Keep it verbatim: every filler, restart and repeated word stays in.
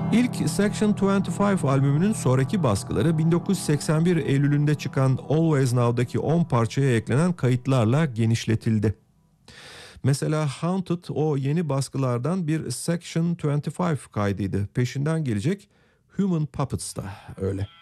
İlk Section yirmi beş albümünün sonraki baskıları bin dokuz yüz seksen bir Eylül'ünde çıkan Always Now'daki on parçaya eklenen kayıtlarla genişletildi. Mesela Haunted o yeni baskılardan bir Section yirmi beş kaydıydı. Peşinden gelecek Human Puppets da öyle.